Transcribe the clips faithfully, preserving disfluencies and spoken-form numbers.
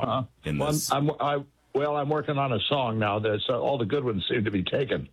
now Uh, in well, this. I'm, I, well, I'm working on a song now that so all the good ones seem to be taken.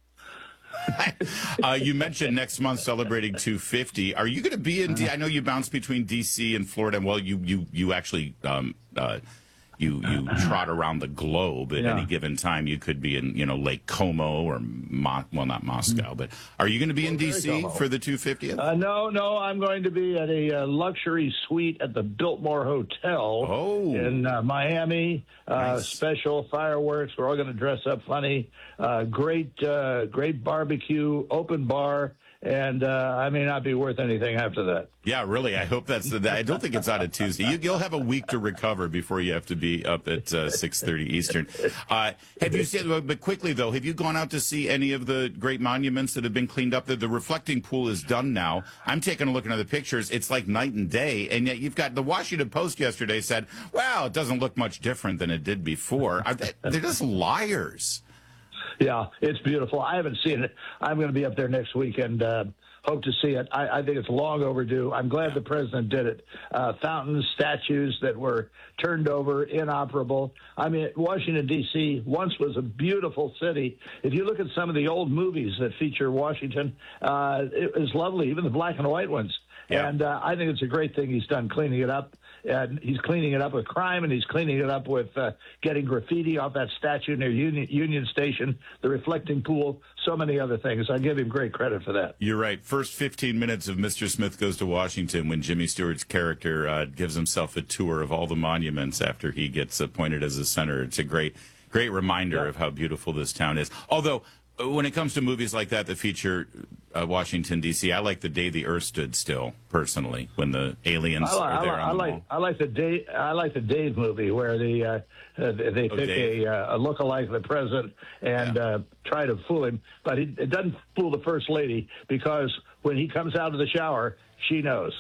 uh, you mentioned next month celebrating two fifty. Are you going to be in? D- I know you bounce between D C and Florida. Well, you you you actually um, uh, you you trot around the globe at Yeah. any given time. You could be in you know Lake Como or Mo- well, not Moscow, but are you going to be in D C Como. for the two fiftieth? Uh, no, no, I'm going to be at a uh, luxury suite at the Biltmore Hotel Oh. in uh, Miami. Uh, Nice. Special fireworks. We're all going to dress up funny. Uh, great, uh, great barbecue, open bar. And uh, I may not be worth anything after that. Yeah, really. I hope that's the. I don't think it's on a Tuesday. You, you'll have a week to recover before you have to be up at uh, six thirty Eastern. Uh, have you seen? But quickly though, have you gone out to see any of the great monuments that have been cleaned up? The, the reflecting pool is done now. I'm taking a look at the pictures. It's like night and day, and yet you've got the Washington Post yesterday said, "Wow, it doesn't look much different than it did before." Are they, they're just liars. Yeah, it's beautiful. I haven't seen it. I'm going to be up there next week and uh, hope to see it. I, I think it's long overdue. I'm glad the president did it. Uh, fountains, statues that were turned over, inoperable. I mean, Washington, D C once was a beautiful city. If you look at some of the old movies that feature Washington, uh, it was lovely, even the black and white ones. Yeah. And uh, I think it's a great thing he's done cleaning it up. And he's cleaning it up with crime, and he's cleaning it up with uh, getting graffiti off that statue near Union, Union Station, the reflecting pool, so many other things. I give him great credit for that. You're right. First fifteen minutes of Mister Smith Goes to Washington when Jimmy Stewart's character uh, gives himself a tour of all the monuments after he gets appointed as a senator. It's a great, great reminder Yeah. of how beautiful this town is. Although, when it comes to movies like that that feature uh, Washington, D C, I like The Day the Earth Stood Still, personally, when the aliens I like, are there I on the like, wall. I like the Dave. I like the Dave movie where the uh, uh, they Oh, pick Dave. a, uh, a lookalike of the president and Yeah. uh, try to fool him, but it, it doesn't fool the first lady because when he comes out of the shower, she knows.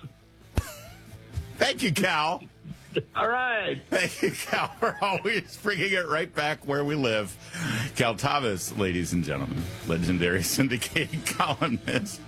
Thank you, Cal. All right. Thank you, Cal, for always bringing it right back where we live. Cal Thomas, ladies and gentlemen, legendary syndicated columnist.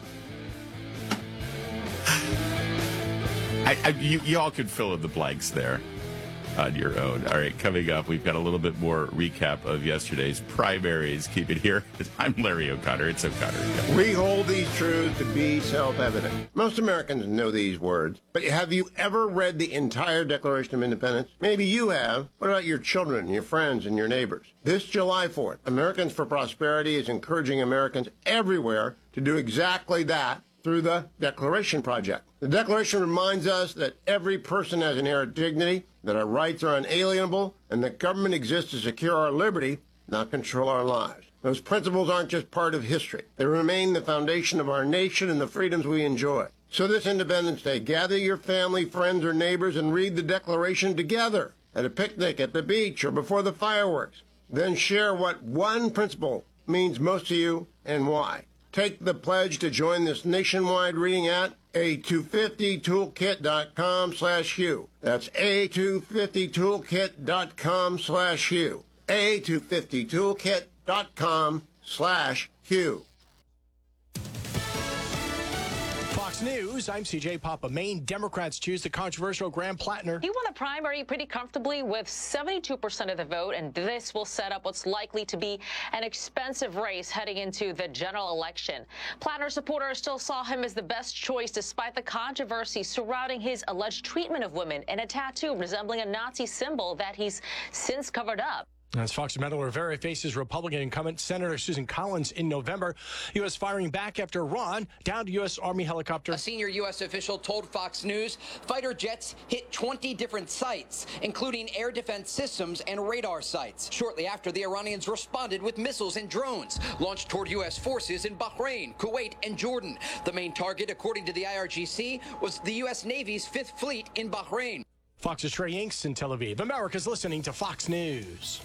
I, I, you, you all could fill in the blanks there on your own. All right, coming up, we've got a little bit more recap of yesterday's primaries. Keep it here. I'm Larry O'Connor. It's O'Connor. We hold these truths to be self-evident. Most Americans know these words, but have you ever read the entire Declaration of Independence? Maybe you have. What about your children, your friends, and your neighbors? This July fourth, Americans for Prosperity is encouraging Americans everywhere to do exactly that through the Declaration Project. The Declaration reminds us that every person has inherent dignity, that our rights are unalienable, and that government exists to secure our liberty, not control our lives. Those principles aren't just part of history. They remain the foundation of our nation and the freedoms we enjoy. So this Independence Day, gather your family, friends, or neighbors and read the Declaration together at a picnic, at the beach, or before the fireworks. Then share what one principle means most to you and why. Take the pledge to join this nationwide reading at a two fifty toolkit dot com slash Hugh. That's a two fifty toolkit dot com slash Hugh. a two fifty toolkit dot com slash Hugh. Fox News, I'm C J Papa. Maine Democrats choose the controversial Graham Plattner. He won the primary pretty comfortably with seventy-two percent of the vote, and this will set up what's likely to be an expensive race heading into the general election. Plattner supporters still saw him as the best choice despite the controversy surrounding his alleged treatment of women and a tattoo resembling a Nazi symbol that he's since covered up. As Fox Metal Rivera faces Republican incumbent Senator Susan Collins in November, U S firing back after Iran downed U S Army helicopter. A senior U S official told Fox News fighter jets hit twenty different sites, including air defense systems and radar sites. Shortly after, the Iranians responded with missiles and drones launched toward U S forces in Bahrain, Kuwait, and Jordan. The main target, according to the I R G C, was the U S Navy's Fifth Fleet in Bahrain. Fox's Trey Inks in Tel Aviv. America's listening to Fox News.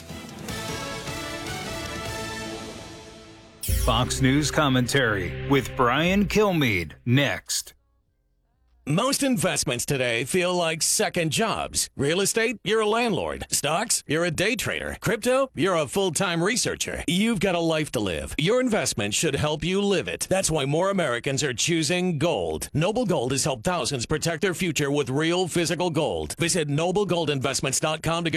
Fox News commentary with Brian Kilmeade next. Most investments today feel like second jobs. Real estate, you're a landlord. Stocks, you're a day trader. Crypto, you're a full-time researcher. You've got a life to live. Your investment should help you live it. That's why more Americans are choosing gold. Noble Gold has helped thousands protect their future with real physical gold. Visit noble gold investments dot com to get